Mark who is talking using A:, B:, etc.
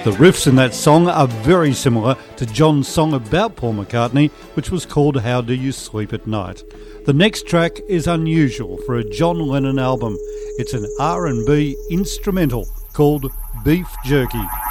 A: The riffs in that song are very similar to John's song about Paul McCartney, which was called How Do You Sleep at Night. The next track is unusual for a John Lennon album. It's an R&B instrumental called Beef Jerky.